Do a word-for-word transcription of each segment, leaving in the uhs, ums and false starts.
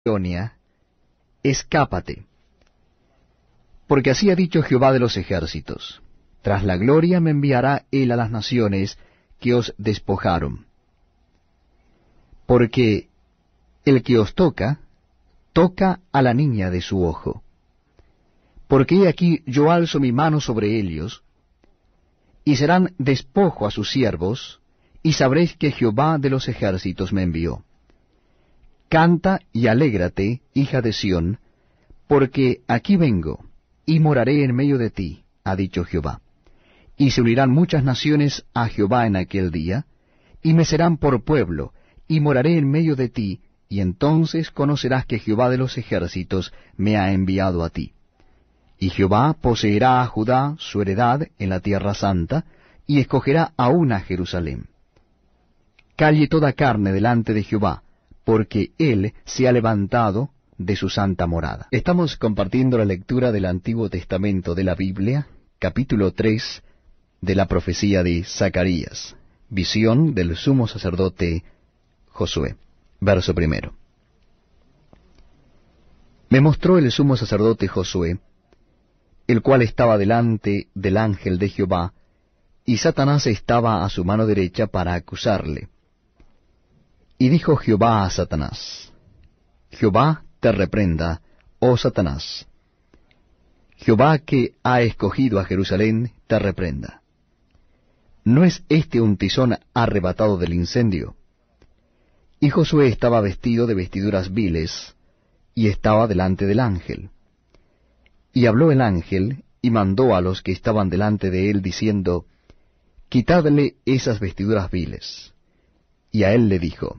Babilonia, escápate. Porque así ha dicho Jehová de los ejércitos: tras la gloria me enviará él a las naciones que os despojaron. Porque el que os toca, toca a la niña de su ojo. Porque he aquí yo alzo mi mano sobre ellos, y serán despojo a sus siervos, y sabréis que Jehová de los ejércitos me envió. Canta y alégrate, hija de Sión, porque aquí vengo, y moraré en medio de ti, ha dicho Jehová. Y se unirán muchas naciones a Jehová en aquel día, y me serán por pueblo, y moraré en medio de ti, y entonces conocerás que Jehová de los ejércitos me ha enviado a ti. Y Jehová poseerá a Judá su heredad en la tierra santa, y escogerá aún a Jerusalén. Calle toda carne delante de Jehová, porque él se ha levantado de su santa morada. Estamos compartiendo la lectura del Antiguo Testamento de la Biblia, capítulo tres de la profecía de Zacarías, visión del sumo sacerdote Josué. Verso primero. Me mostró el sumo sacerdote Josué, el cual estaba delante del ángel de Jehová, y Satanás estaba a su mano derecha para acusarle. Y dijo Jehová a Satanás: Jehová te reprenda, oh Satanás. Jehová que ha escogido a Jerusalén te reprenda. ¿No es este un tizón arrebatado del incendio? Y Josué estaba vestido de vestiduras viles, y estaba delante del ángel. Y habló el ángel, y mandó a los que estaban delante de él, diciendo: Quitadle esas vestiduras viles. Y a él le dijo: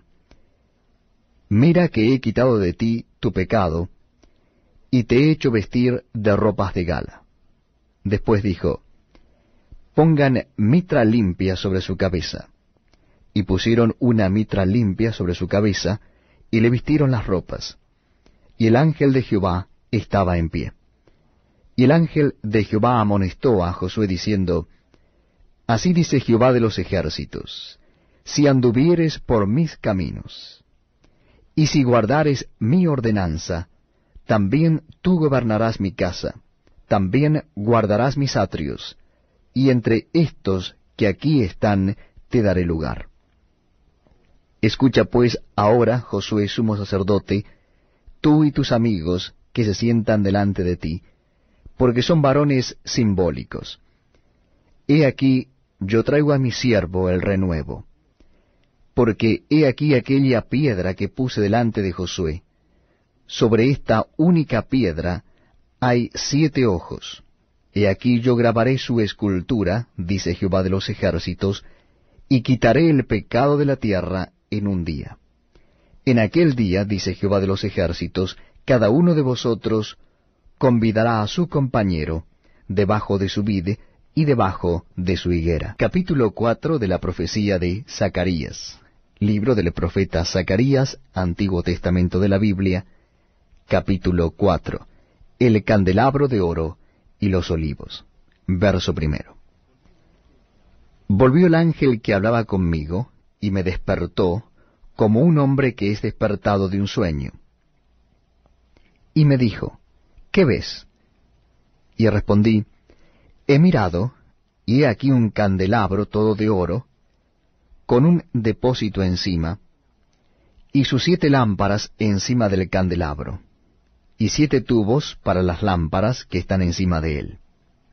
Mira que he quitado de ti tu pecado, y te he hecho vestir de ropas de gala. Después dijo: Pongan mitra limpia sobre su cabeza. Y pusieron una mitra limpia sobre su cabeza, y le vistieron las ropas. Y el ángel de Jehová estaba en pie. Y el ángel de Jehová amonestó a Josué diciendo: Así dice Jehová de los ejércitos: Si anduvieres por mis caminos, y si guardares mi ordenanza, también tú gobernarás mi casa, también guardarás mis atrios, y entre estos que aquí están te daré lugar. Escucha pues ahora, Josué sumo sacerdote, tú y tus amigos que se sientan delante de ti, porque son varones simbólicos. He aquí, yo traigo a mi siervo el renuevo. Porque he aquí aquella piedra que puse delante de Josué. Sobre esta única piedra hay siete ojos. He aquí yo grabaré su escultura, dice Jehová de los ejércitos, y quitaré el pecado de la tierra en un día. En aquel día, dice Jehová de los ejércitos, cada uno de vosotros convidará a su compañero debajo de su vid y debajo de su higuera. Capítulo cuatro de la profecía de Zacarías. Libro del profeta Zacarías, Antiguo Testamento de la Biblia, capítulo cuatro. El candelabro de oro y los olivos. Verso primero. Volvió el ángel que hablaba conmigo, y me despertó, como un hombre que es despertado de un sueño. Y me dijo: ¿Qué ves? Y respondí: He mirado, y he aquí un candelabro todo de oro, con un depósito encima, y sus siete lámparas encima del candelabro, y siete tubos para las lámparas que están encima de él.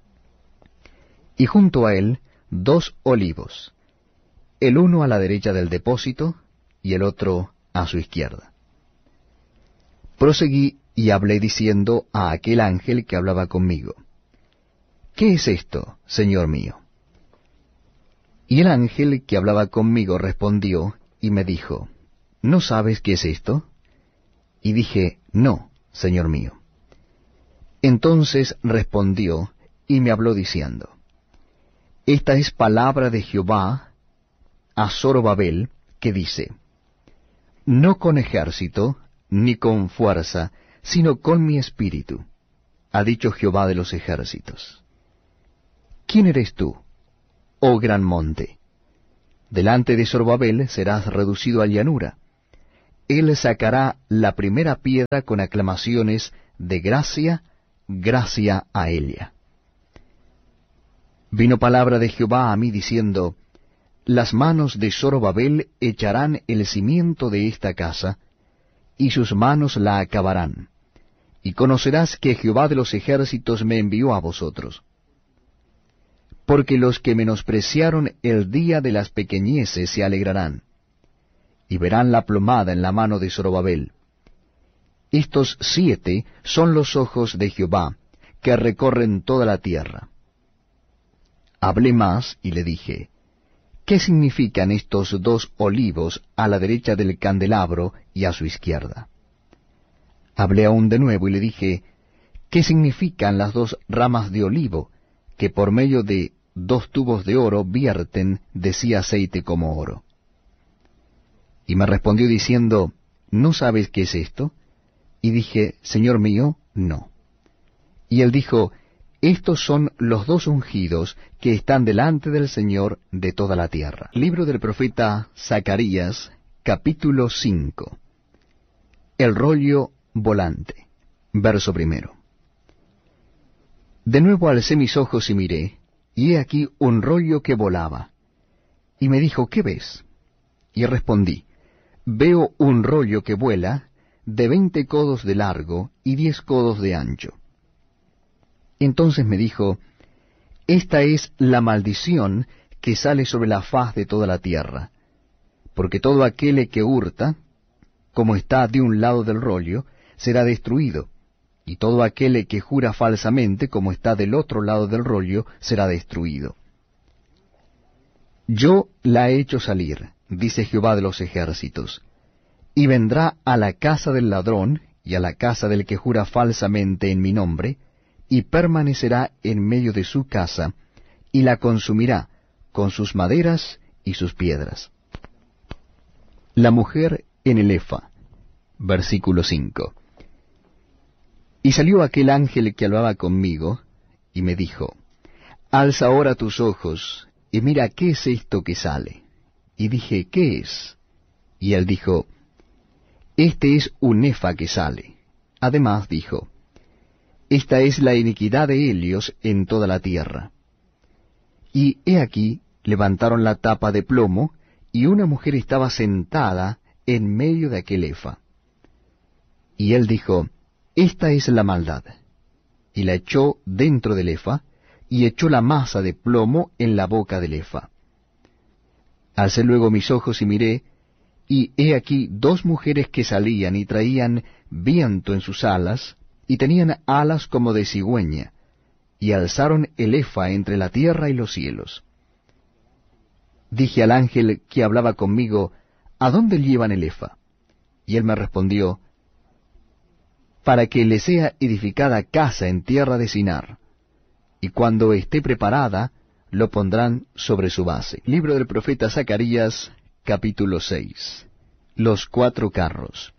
Y junto a él dos olivos, el uno a la derecha del depósito, y el otro a su izquierda. Proseguí y hablé diciendo a aquel ángel que hablaba conmigo: ¿Qué es esto, Señor mío? Y el ángel que hablaba conmigo respondió y me dijo: ¿No sabes qué es esto? Y dije: No, Señor mío. Entonces respondió y me habló diciendo: Esta es palabra de Jehová a Zorobabel, que dice: No con ejército, ni con fuerza, sino con mi espíritu, ha dicho Jehová de los ejércitos. ¿Quién eres tú, oh gran monte? Delante de Zorobabel serás reducido a llanura. él sacará la primera piedra con aclamaciones de gracia, gracia a ella. Vino palabra de Jehová a mí diciendo, las manos de Zorobabel echarán el cimiento de esta casa, y sus manos la acabarán. Y conocerás que Jehová de los ejércitos me envió a vosotros. Porque los que menospreciaron el día de las pequeñeces se alegrarán, y verán la plomada en la mano de Zorobabel. Estos siete son los ojos de Jehová, que recorren toda la tierra. Hablé más y le dije, ¿qué significan estos dos olivos a la derecha del candelabro y a su izquierda? Hablé aún de nuevo y le dije, ¿qué significan las dos ramas de olivo, que por medio de dos tubos de oro vierten de sí aceite como oro? Y me respondió diciendo, ¿no sabes qué es esto? Y dije, Señor mío, no. Y él dijo, estos son los dos ungidos que están delante del Señor de toda la tierra. Libro del profeta Zacarías, capítulo cinco. El rollo volante. Verso primero. De nuevo alcé mis ojos y miré, y he aquí un rollo que volaba. Y me dijo, ¿qué ves? Y respondí, veo un rollo que vuela, de veinte codos de largo y diez codos de ancho. Entonces me dijo, esta es la maldición que sale sobre la faz de toda la tierra, porque todo aquel que hurta, como está de un lado del rollo, será destruido, y todo aquel que jura falsamente, como está del otro lado del rollo, será destruido. Yo la he hecho salir, dice Jehová de los ejércitos, y vendrá a la casa del ladrón y a la casa del que jura falsamente en mi nombre, y permanecerá en medio de su casa, y la consumirá con sus maderas y sus piedras. La mujer en el efa. Versículo cinco. Y salió aquel ángel que hablaba conmigo, y me dijo, alza ahora tus ojos, y mira qué es esto que sale. Y dije, ¿qué es? Y él dijo, este es un efa que sale. Además dijo, esta es la iniquidad de Helios en toda la tierra. Y he aquí, levantaron la tapa de plomo, y una mujer estaba sentada en medio de aquel efa. Y él dijo, esta es la maldad. Y la echó dentro del efa, y echó la masa de plomo en la boca del efa. Alcé luego mis ojos y miré, y he aquí dos mujeres que salían y traían viento en sus alas, y tenían alas como de cigüeña, y alzaron el efa entre la tierra y los cielos. Dije al ángel que hablaba conmigo, ¿a dónde llevan el efa? Y él me respondió, para que le sea edificada casa en tierra de Sinar, y cuando esté preparada, lo pondrán sobre su base. Libro del profeta Zacarías, capítulo seis. Los cuatro carros.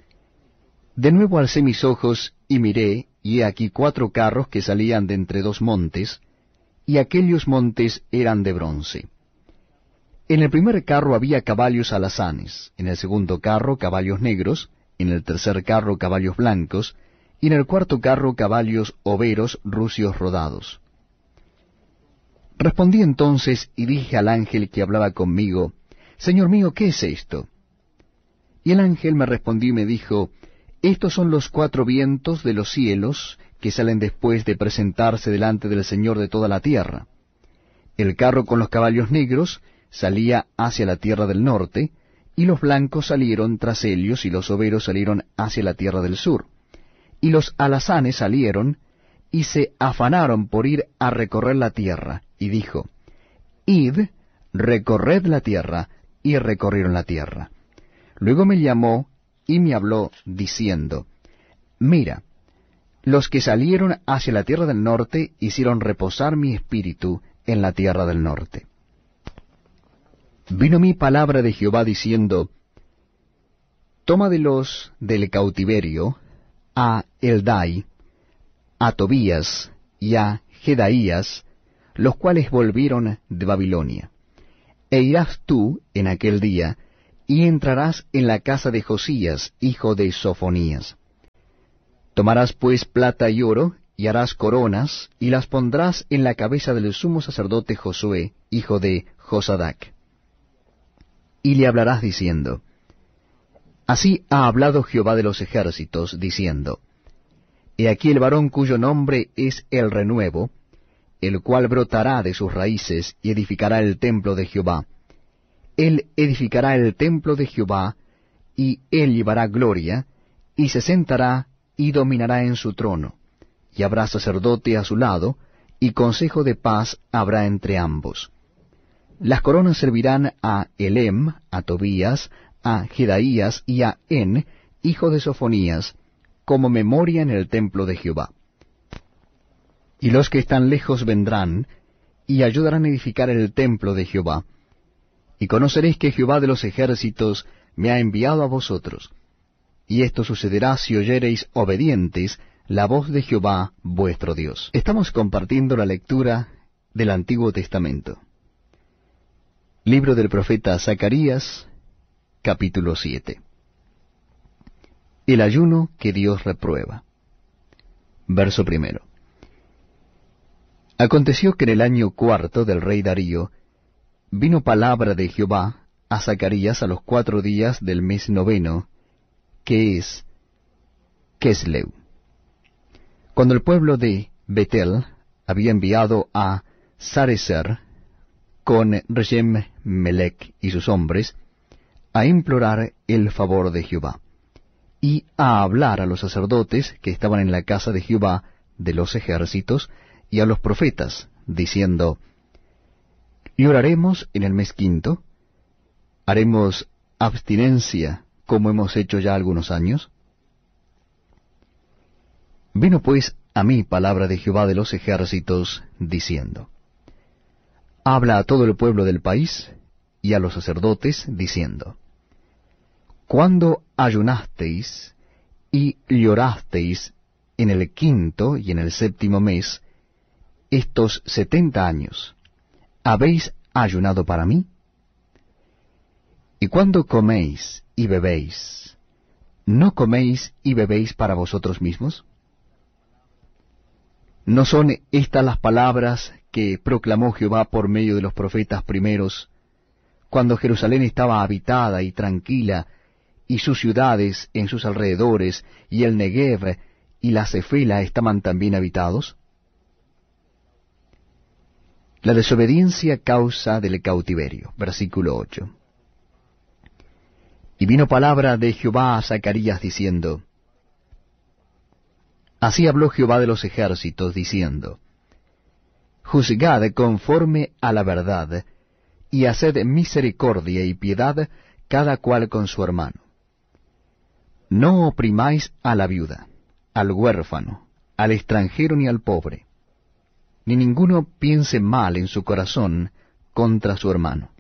De nuevo alcé mis ojos y miré, y he aquí cuatro carros que salían de entre dos montes, y aquellos montes eran de bronce. En el primer carro había caballos alazanes, en el segundo carro caballos negros, en el tercer carro caballos blancos, y en el cuarto carro caballos overos rucios rodados. Respondí entonces y dije al ángel que hablaba conmigo, Señor mío, ¿qué es esto? Y el ángel me respondió y me dijo, estos son los cuatro vientos de los cielos que salen después de presentarse delante del Señor de toda la tierra. El carro con los caballos negros salía hacia la tierra del norte, y los blancos salieron tras ellos, y los overos salieron hacia la tierra del sur. Y los alazanes salieron, y se afanaron por ir a recorrer la tierra, y dijo, Id, recorred la tierra, y recorrieron la tierra. Luego me llamó, y me habló, diciendo, Mira, los que salieron hacia la tierra del norte hicieron reposar mi espíritu en la tierra del norte. Vino mi palabra de Jehová diciendo, Toma de los del cautiverio a Eldai, a Tobías y a Jedaías, los cuales volvieron de Babilonia. E irás tú en aquel día, y entrarás en la casa de Josías, hijo de Sofonías. Tomarás pues plata y oro, y harás coronas, y las pondrás en la cabeza del sumo sacerdote Josué, hijo de Josadac. Y le hablarás diciendo, Así ha hablado Jehová de los ejércitos, diciendo, He aquí el varón cuyo nombre es el renuevo, el cual brotará de sus raíces y edificará el templo de Jehová. Él edificará el templo de Jehová, y él llevará gloria, y se sentará y dominará en su trono, y habrá sacerdote a su lado, y consejo de paz habrá entre ambos. Las coronas servirán a Elem, a Tobías, a Jedaías y a En, hijo de Sofonías, como memoria en el templo de Jehová. Y los que están lejos vendrán, y ayudarán a edificar el templo de Jehová. Y conoceréis que Jehová de los ejércitos me ha enviado a vosotros. Y esto sucederá si oyereis obedientes la voz de Jehová vuestro Dios. Estamos compartiendo la lectura del Antiguo Testamento. Libro del profeta Zacarías, capítulo siete. El ayuno que Dios reprueba. Verso primero. Aconteció que en el año cuarto del rey Darío vino palabra de Jehová a Zacarías a los cuatro días del mes noveno, que es Kesleu. Cuando el pueblo de Betel había enviado a Sarecer con Reshem Melech y sus hombres a implorar el favor de Jehová, y a hablar a los sacerdotes que estaban en la casa de Jehová de los ejércitos, y a los profetas, diciendo, ¿Y oraremos en el mes quinto? ¿Haremos abstinencia como hemos hecho ya algunos años? Vino pues a mí palabra de Jehová de los ejércitos, diciendo, Habla a todo el pueblo del país y a los sacerdotes, diciendo, ¿Cuándo ayunasteis y llorasteis en el quinto y en el séptimo mes, estos setenta años, habéis ayunado para mí? Y cuando coméis y bebéis, ¿no coméis y bebéis para vosotros mismos? ¿No son estas las palabras que proclamó Jehová por medio de los profetas primeros, cuando Jerusalén estaba habitada y tranquila, y sus ciudades en sus alrededores, y el Negev y la Cefela estaban también habitados? La desobediencia causa del cautiverio. Versículo ocho. Y vino palabra de Jehová a Zacarías diciendo, Así habló Jehová de los ejércitos, diciendo, Juzgad conforme a la verdad, y haced misericordia y piedad cada cual con su hermano. No oprimáis a la viuda, al huérfano, al extranjero ni al pobre, ni ninguno piense mal en su corazón contra su hermano.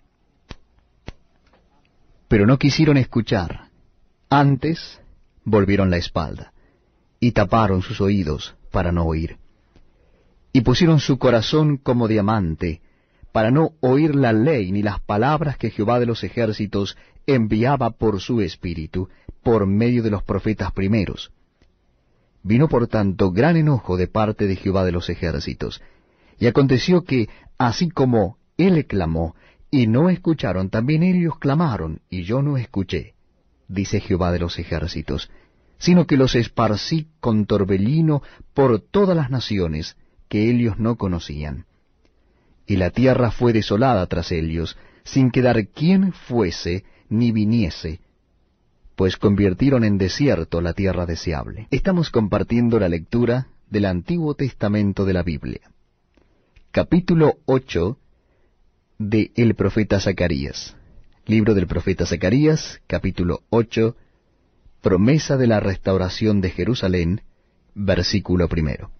Pero no quisieron escuchar, antes volvieron la espalda, y taparon sus oídos para no oír. Y pusieron su corazón como diamante, para no oír la ley ni las palabras que Jehová de los ejércitos enviaba por su espíritu, por medio de los profetas primeros. Vino por tanto gran enojo de parte de Jehová de los ejércitos, y aconteció que, así como él clamó, y no escucharon, también ellos clamaron, y yo no escuché, dice Jehová de los ejércitos, sino que los esparcí con torbellino por todas las naciones que ellos no conocían. Y la tierra fue desolada tras ellos, sin quedar quien fuese ni viniese, pues convirtieron en desierto la tierra deseable. Estamos compartiendo la lectura del Antiguo Testamento de la Biblia. Capítulo ocho de el profeta Zacarías. Libro del profeta Zacarías, capítulo ocho, promesa de la restauración de Jerusalén, versículo primero.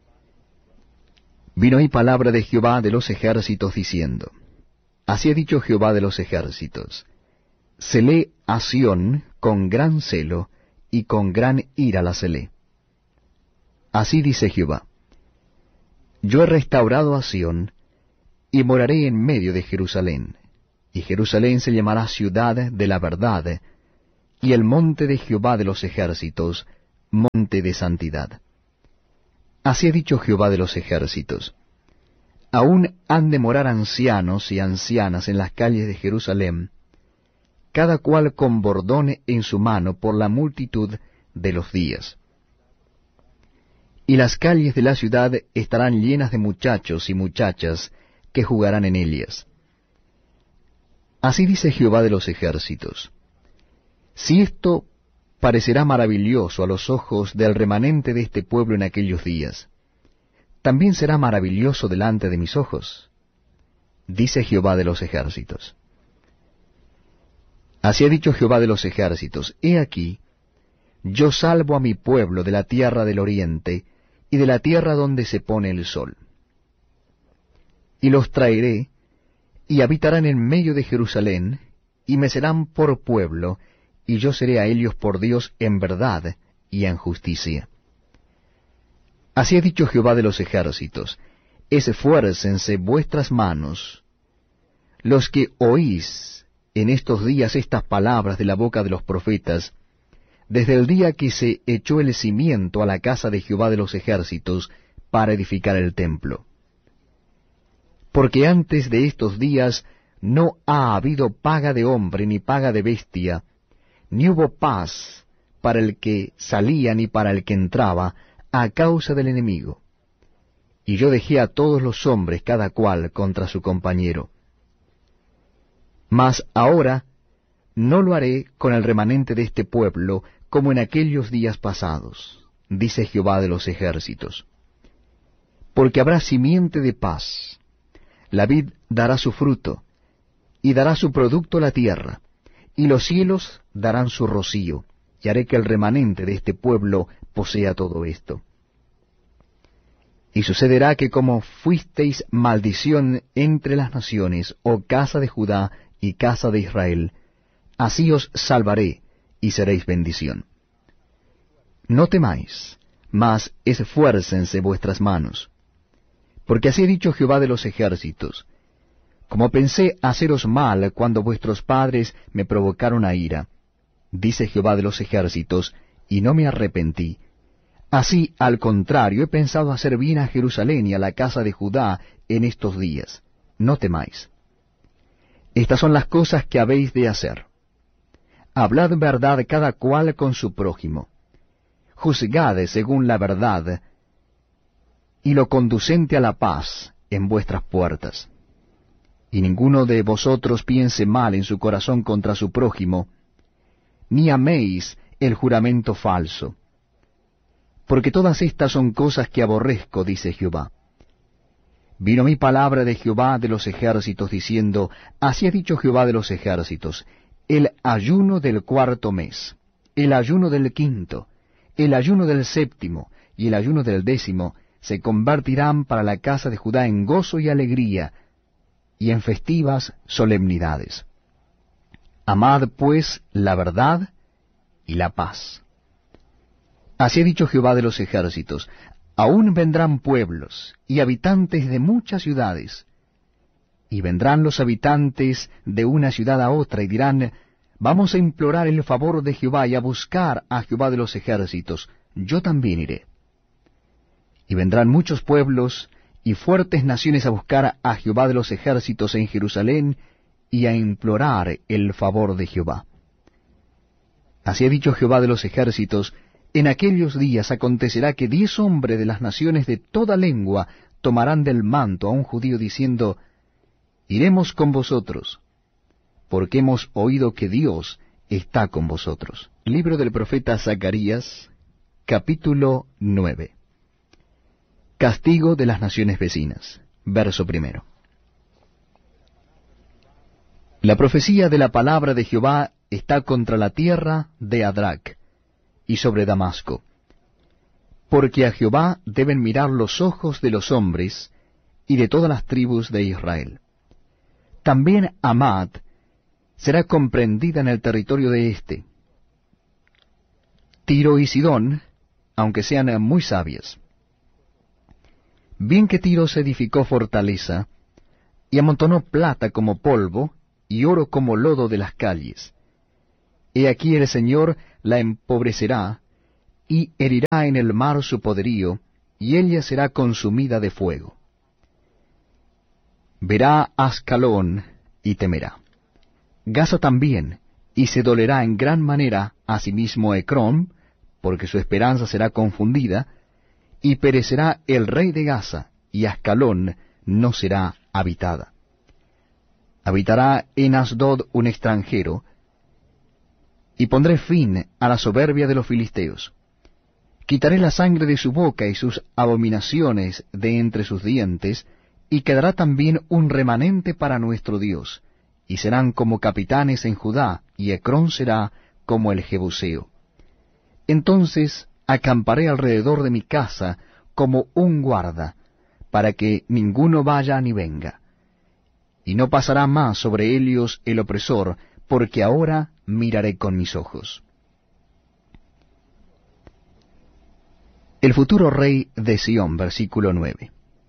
Vino ahí palabra de Jehová de los ejércitos diciendo, Así ha dicho Jehová de los ejércitos, celé a Sión con gran celo, y con gran ira la celé. Así dice Jehová, Yo he restaurado a Sión, y moraré en medio de Jerusalén, y Jerusalén se llamará ciudad de la verdad, y el monte de Jehová de los ejércitos, monte de santidad. Así ha dicho Jehová de los ejércitos: aún han de morar ancianos y ancianas en las calles de Jerusalén, cada cual con bordón en su mano por la multitud de los días. Y las calles de la ciudad estarán llenas de muchachos y muchachas que jugarán en ellas. Así dice Jehová de los ejércitos: si esto parecerá maravilloso a los ojos del remanente de este pueblo en aquellos días, también será maravilloso delante de mis ojos, dice Jehová de los ejércitos. Así ha dicho Jehová de los ejércitos: he aquí, yo salvo a mi pueblo de la tierra del oriente y de la tierra donde se pone el sol. Y los traeré, y habitarán en medio de Jerusalén, y me serán por pueblo, y yo seré a ellos por Dios en verdad y en justicia. Así ha dicho Jehová de los ejércitos: esfuércense vuestras manos, los que oís en estos días estas palabras de la boca de los profetas, desde el día que se echó el cimiento a la casa de Jehová de los ejércitos para edificar el templo. Porque antes de estos días no ha habido paga de hombre ni paga de bestia, ni hubo paz para el que salía ni para el que entraba, a causa del enemigo. Y yo dejé a todos los hombres cada cual contra su compañero. Mas ahora no lo haré con el remanente de este pueblo, como en aquellos días pasados, dice Jehová de los ejércitos. Porque habrá simiente de paz, la vid dará su fruto, y dará su producto la tierra, y los cielos darán su rocío, y haré que el remanente de este pueblo posea todo esto. Y sucederá que como fuisteis maldición entre las naciones, oh casa de Judá y casa de Israel, así os salvaré, y seréis bendición. No temáis, mas esfuércense vuestras manos. Porque así ha dicho Jehová de los ejércitos: como pensé haceros mal cuando vuestros padres me provocaron a ira, dice Jehová de los ejércitos, y no me arrepentí, así al contrario he pensado hacer bien a Jerusalén y a la casa de Judá en estos días. No temáis. Estas son las cosas que habéis de hacer. Hablad verdad cada cual con su prójimo. Juzgad según la verdad, y lo conducente a la paz en vuestras puertas. Y ninguno de vosotros piense mal en su corazón contra su prójimo, ni améis el juramento falso. Porque todas estas son cosas que aborrezco, dice Jehová. Vino mi palabra de Jehová de los ejércitos, diciendo: así ha dicho Jehová de los ejércitos, el ayuno del cuarto mes, el ayuno del quinto, el ayuno del séptimo y el ayuno del décimo se convertirán para la casa de Judá en gozo y alegría, y en festivas solemnidades. Amad pues la verdad y la paz. Así ha dicho Jehová de los ejércitos: aún vendrán pueblos y habitantes de muchas ciudades, y vendrán los habitantes de una ciudad a otra, y dirán: vamos a implorar el favor de Jehová y a buscar a Jehová de los ejércitos, yo también iré. Y vendrán muchos pueblos y fuertes naciones a buscar a Jehová de los ejércitos en Jerusalén, y a implorar el favor de Jehová. Así ha dicho Jehová de los ejércitos: en aquellos días acontecerá que diez hombres de las naciones de toda lengua tomarán del manto a un judío, diciendo: iremos con vosotros, porque hemos oído que Dios está con vosotros. Libro del profeta Zacarías, capítulo nueve. Castigo de las naciones vecinas. Verso primero. La profecía de la palabra de Jehová está contra la tierra de Adrac y sobre Damasco, porque a Jehová deben mirar los ojos de los hombres y de todas las tribus de Israel. También Amad será comprendida en el territorio de éste, Tiro y Sidón, aunque sean muy sabias. Bien que Tiro se edificó fortaleza, y amontonó plata como polvo, y oro como lodo de las calles. He aquí el Señor la empobrecerá, y herirá en el mar su poderío, y ella será consumida de fuego. Verá Ascalón, y temerá. Gaza también, y se dolerá en gran manera, asimismo Ecrón, porque su esperanza será confundida, y perecerá el rey de Gaza, y Ascalón no será habitada. Habitará en Asdod un extranjero, y pondré fin a la soberbia de los filisteos. Quitaré la sangre de su boca y sus abominaciones de entre sus dientes, y quedará también un remanente para nuestro Dios, y serán como capitanes en Judá, y Ecrón será como el Jebuseo. Entonces acamparé alrededor de mi casa como un guarda, para que ninguno vaya ni venga. Y no pasará más sobre ellos el opresor, porque ahora miraré con mis ojos. El futuro rey de Sión, versículo nueve.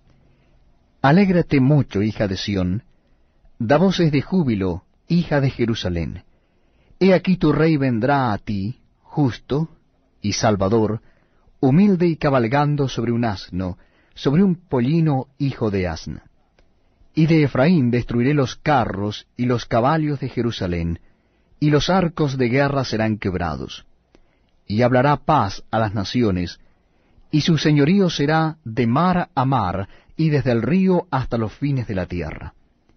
Alégrate mucho, hija de Sión, da voces de júbilo, hija de Jerusalén. He aquí tu rey vendrá a ti, justo y salvador, humilde y cabalgando sobre un asno, sobre un pollino hijo de asna. Y de Efraín destruiré los carros y los caballos de Jerusalén, y los arcos de guerra serán quebrados. Y hablará paz a las naciones, y su señorío será de mar a mar, y desde el río hasta los fines de la tierra.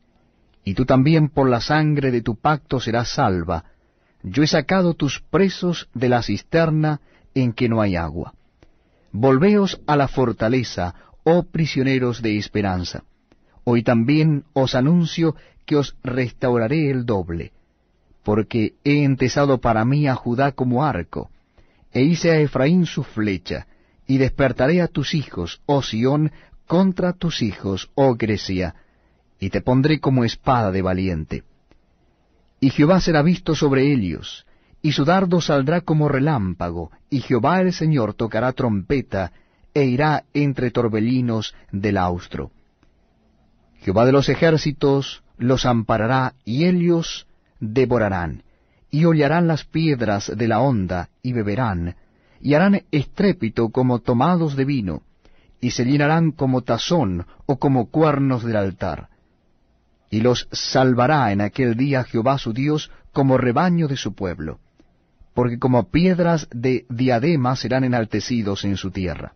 Y tú también por la sangre de tu pacto serás salva. Yo he sacado tus presos de la cisterna en que no hay agua. Volveos a la fortaleza, oh prisioneros de esperanza. Hoy también os anuncio que os restauraré el doble, porque he entesado para mí a Judá como arco, e hice a Efraín su flecha, y despertaré a tus hijos, oh Sión, contra tus hijos, oh Grecia, y te pondré como espada de valiente. Y Jehová será visto sobre ellos, y su dardo saldrá como relámpago, y Jehová el Señor tocará trompeta, e irá entre torbellinos del austro. Jehová de los ejércitos los amparará, y ellos devorarán, y hollarán las piedras de la honda, y beberán, y harán estrépito como tomados de vino, y se llenarán como tazón o como cuernos del altar. Y los salvará en aquel día Jehová su Dios como rebaño de su pueblo, porque como piedras de diadema serán enaltecidos en su tierra.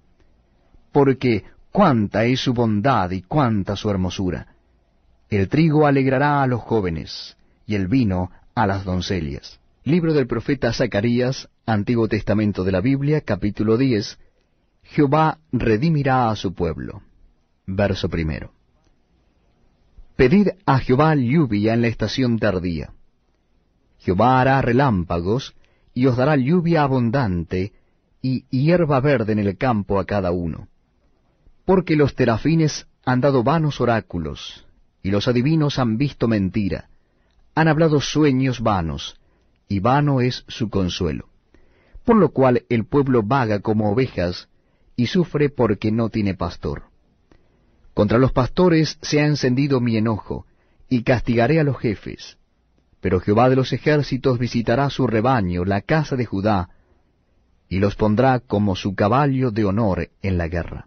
Porque cuánta es su bondad y cuánta su hermosura. El trigo alegrará a los jóvenes, y el vino a las doncellas. Libro del profeta Zacarías, Antiguo Testamento de la Biblia, capítulo diez. Jehová redimirá a su pueblo. Verso primero. Pedid a Jehová lluvia en la estación tardía. Jehová hará relámpagos, y os dará lluvia abundante, y hierba verde en el campo a cada uno. Porque los terafines han dado vanos oráculos, y los adivinos han visto mentira, han hablado sueños vanos, y vano es su consuelo. Por lo cual el pueblo vaga como ovejas, y sufre porque no tiene pastor. Contra los pastores se ha encendido mi enojo, y castigaré a los jefes. Pero Jehová de los ejércitos visitará su rebaño, la casa de Judá, y los pondrá como su caballo de honor en la guerra.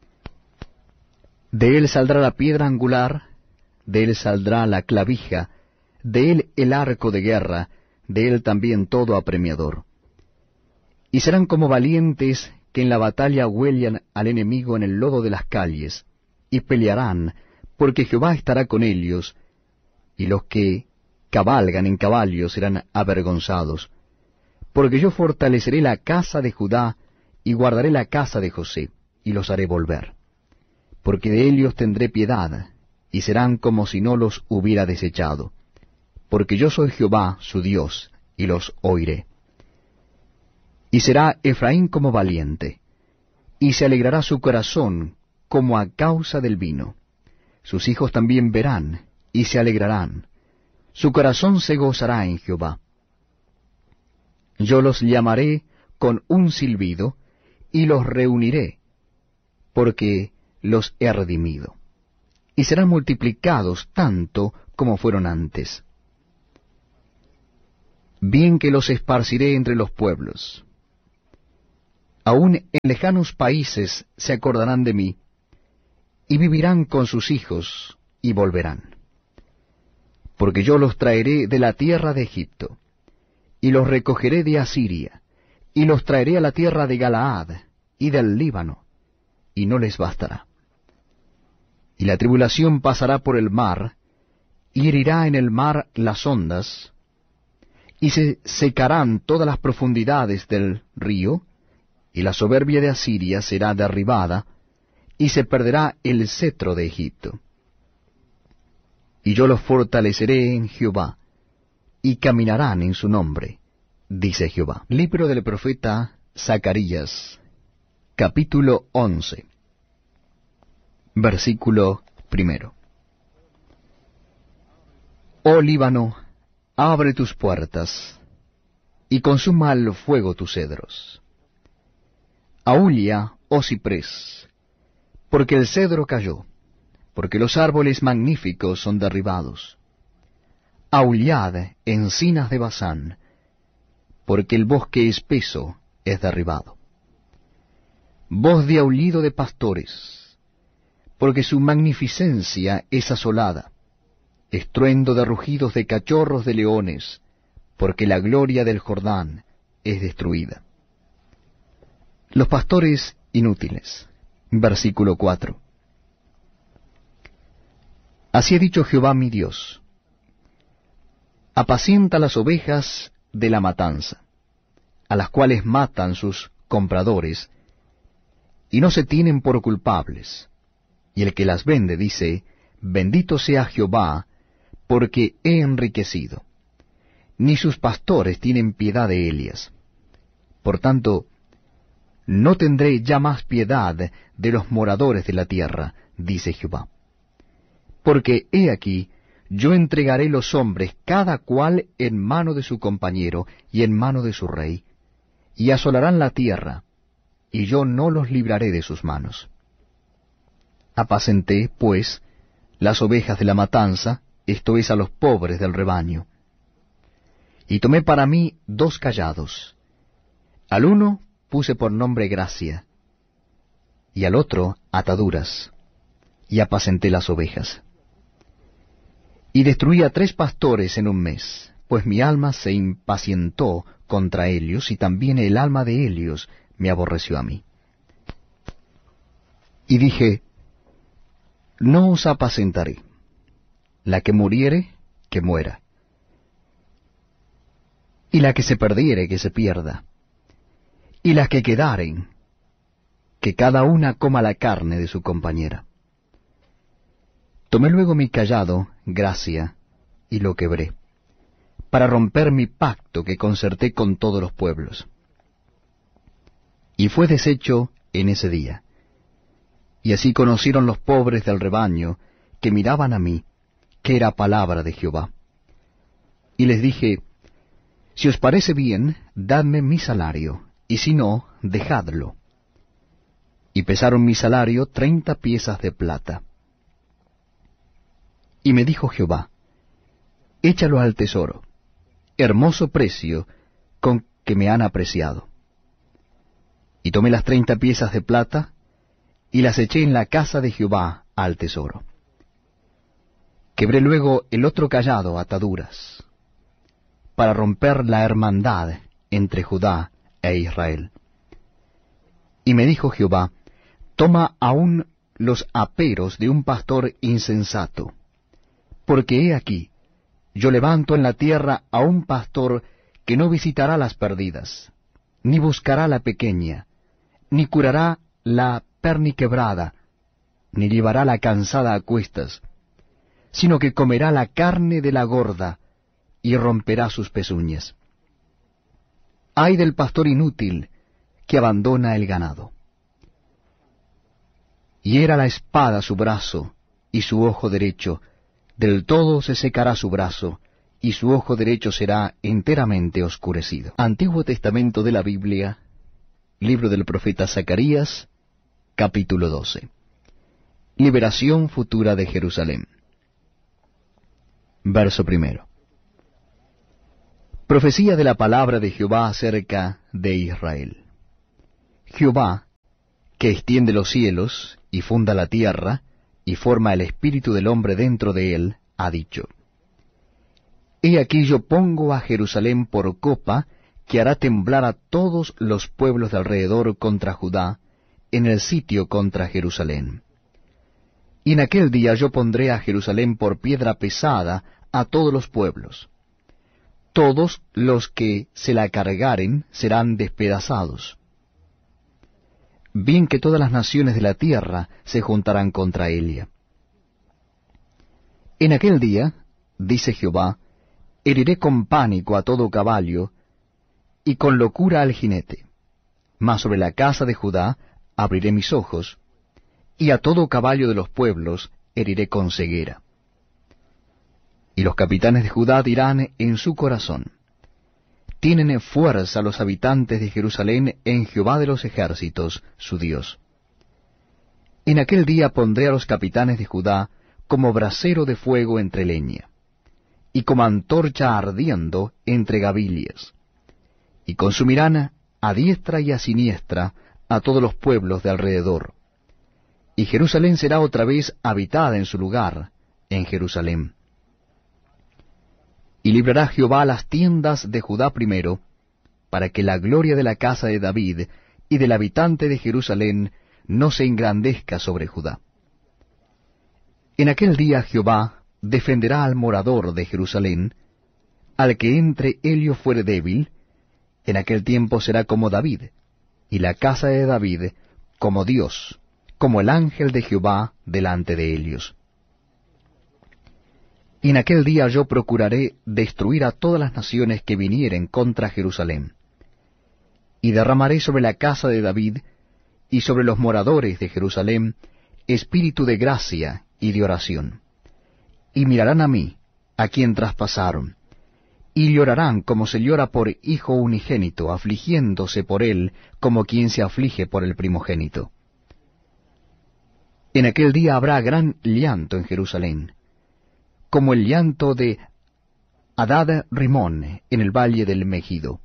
De él saldrá la piedra angular, de él saldrá la clavija, de él el arco de guerra, de él también todo apremiador. Y serán como valientes que en la batalla huellan al enemigo en el lodo de las calles, y pelearán, porque Jehová estará con ellos, y los que cabalgan en caballos serán avergonzados. Porque yo fortaleceré la casa de Judá, y guardaré la casa de José, y los haré volver. Porque de ellos tendré piedad, y serán como si no los hubiera desechado. Porque yo soy Jehová, su Dios, y los oiré. Y será Efraín como valiente, y se alegrará su corazón como a causa del vino. Sus hijos también verán, y se alegrarán. Su corazón se gozará en Jehová. Yo los llamaré con un silbido, y los reuniré, porque los he redimido. Y serán multiplicados tanto como fueron antes. bien que los esparciré entre los pueblos. Aún en lejanos países se acordarán de mí, y vivirán con sus hijos, y volverán. Porque yo los traeré de la tierra de Egipto, y los recogeré de Asiria, y los traeré a la tierra de Galaad, y del Líbano, y no les bastará. Y la tribulación pasará por el mar, y herirá en el mar las ondas, y se secarán todas las profundidades del río, y la soberbia de Asiria será derribada, y se perderá el cetro de Egipto. Y yo los fortaleceré en Jehová, y caminarán en su nombre, dice Jehová. Libro del profeta Zacarías, capítulo once, versículo primero. Oh Líbano, abre tus puertas, y consuma al fuego tus cedros. Aúlla, oh ciprés, porque el cedro cayó, porque los árboles magníficos son derribados. Aullad, encinas de Basán, porque el bosque espeso es derribado. Voz de aullido de pastores, porque su magnificencia es asolada. Estruendo de rugidos de cachorros de leones, porque la gloria del Jordán es destruida. Los pastores inútiles. Versículo cuatro. Así ha dicho Jehová mi Dios: apacienta las ovejas de la matanza, a las cuales matan sus compradores, y no se tienen por culpables. Y el que las vende dice: bendito sea Jehová, porque he enriquecido. Ni sus pastores tienen piedad de ellas. Por tanto, no tendré ya más piedad de los moradores de la tierra, dice Jehová. Porque he aquí, yo entregaré los hombres cada cual en mano de su compañero y en mano de su rey, y asolarán la tierra, y yo no los libraré de sus manos. Apacenté, pues, las ovejas de la matanza, esto es, a los pobres del rebaño. Y tomé para mí dos callados. Al uno puse por nombre Gracia, y al otro Ataduras, y apacenté las ovejas. Y destruí a tres pastores en un mes, pues mi alma se impacientó contra ellos, y también el alma de ellos me aborreció a mí. Y dije: no os apacentaré. La que muriere, que muera. Y la que se perdiere, que se pierda. Y las que quedaren, que cada una coma la carne de su compañera. Tomé luego mi callado, Gracia, y lo quebré, para romper mi pacto que concerté con todos los pueblos. Y fue deshecho en ese día. Y así conocieron los pobres del rebaño, que miraban a mí, que era palabra de Jehová. Y les dije: si os parece bien, dadme mi salario, y si no, dejadlo. Y pesaron mi salario treinta piezas de plata. Y me dijo Jehová: échalo al tesoro, hermoso precio con que me han apreciado. Y tomé las treinta piezas de plata, y las eché en la casa de Jehová al tesoro. Quebré luego el otro callado, Ataduras, para romper la hermandad entre Judá e Israel. Y me dijo Jehová: toma aún los aperos de un pastor insensato, porque he aquí, yo levanto en la tierra a un pastor que no visitará las perdidas, ni buscará la pequeña, ni curará la perniquebrada, ni llevará la cansada a cuestas, sino que comerá la carne de la gorda, y romperá sus pezuñas. Ay del pastor inútil que abandona el ganado. Hiera la espada su brazo, y su ojo derecho, del todo se secará su brazo, y su ojo derecho será enteramente oscurecido. Antiguo Testamento de la Biblia, libro del profeta Zacarías, capítulo doce. Liberación futura de Jerusalén. Verso primero. Profecía de la palabra de Jehová acerca de Israel. Jehová, que extiende los cielos, y funda la tierra, y forma el espíritu del hombre dentro de él, ha dicho: He aquí yo pongo a Jerusalén por copa, que hará temblar a todos los pueblos de alrededor contra Judá, en el sitio contra Jerusalén. Y en aquel día yo pondré a Jerusalén por piedra pesada a todos los pueblos. Todos los que se la cargaren serán despedazados. Bien que todas las naciones de la tierra se juntarán contra ella. En aquel día, dice Jehová, heriré con pánico a todo caballo, y con locura al jinete. Mas sobre la casa de Judá abriré mis ojos, y a todo caballo de los pueblos heriré con ceguera. Y los capitanes de Judá dirán en su corazón: Tienen fuerza los habitantes de Jerusalén en Jehová de los ejércitos, su Dios. En aquel día pondré a los capitanes de Judá como brasero de fuego entre leña, y como antorcha ardiendo entre gavillas, y consumirán a diestra y a siniestra a todos los pueblos de alrededor. Y Jerusalén será otra vez habitada en su lugar, en Jerusalén. Y librará Jehová las tiendas de Judá primero, para que la gloria de la casa de David y del habitante de Jerusalén no se engrandezca sobre Judá. En aquel día Jehová defenderá al morador de Jerusalén, al que entre ellos fuere débil. En aquel tiempo será como David, y la casa de David como Dios, como el ángel de Jehová delante de ellos. Y en aquel día yo procuraré destruir a todas las naciones que vinieren contra Jerusalén, y derramaré sobre la casa de David y sobre los moradores de Jerusalén espíritu de gracia y de oración. Y mirarán a mí, a quien traspasaron, y llorarán como se llora por hijo unigénito, afligiéndose por él como quien se aflige por el primogénito. En aquel día habrá gran llanto en Jerusalén, como el llanto de Hadad Rimón en el valle del Megido.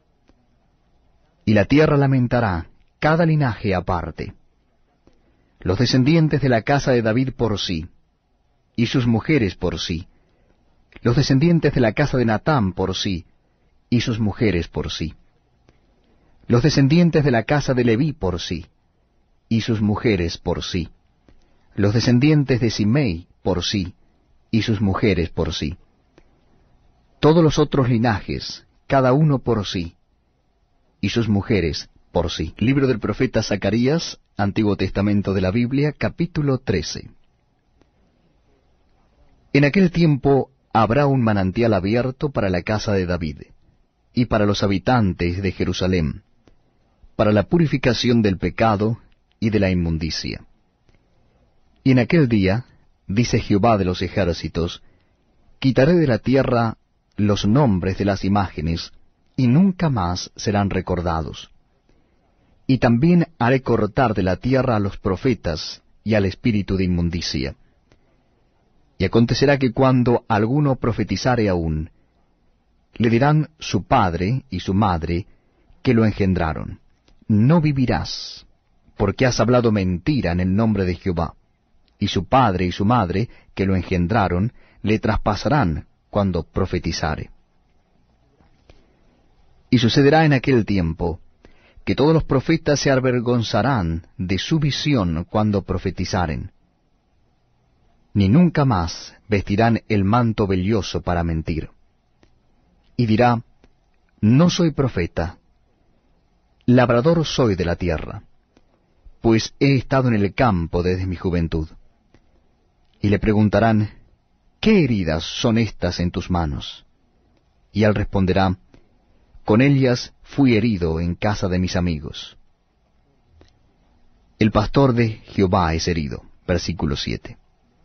Y la tierra lamentará, cada linaje aparte. Los descendientes de la casa de David por sí, y sus mujeres por sí. Los descendientes de la casa de Natán por sí, y sus mujeres por sí. Los descendientes de la casa de Leví por sí, y sus mujeres por sí. Los descendientes de Simei por sí, y sus mujeres por sí. Todos los otros linajes, cada uno por sí, y sus mujeres por sí. Libro del profeta Zacarías, Antiguo Testamento de la Biblia, capítulo trece. En aquel tiempo habrá un manantial abierto para la casa de David, y para los habitantes de Jerusalén, para la purificación del pecado y de la inmundicia. Y en aquel día, dice Jehová de los ejércitos, quitaré de la tierra los nombres de las imágenes, y nunca más serán recordados. Y también haré cortar de la tierra a los profetas y al espíritu de inmundicia. Y acontecerá que cuando alguno profetizare aún, le dirán su padre y su madre que lo engendraron: No vivirás, porque has hablado mentira en el nombre de Jehová. Y su padre y su madre, que lo engendraron, le traspasarán cuando profetizare. Y sucederá en aquel tiempo, que todos los profetas se avergonzarán de su visión cuando profetizaren, ni nunca más vestirán el manto velloso para mentir. Y dirá: No soy profeta, labrador soy de la tierra, pues he estado en el campo desde mi juventud. Y le preguntarán: ¿Qué heridas son estas en tus manos? Y él responderá: Con ellas fui herido en casa de mis amigos. El pastor de Jehová es herido. Versículo siete.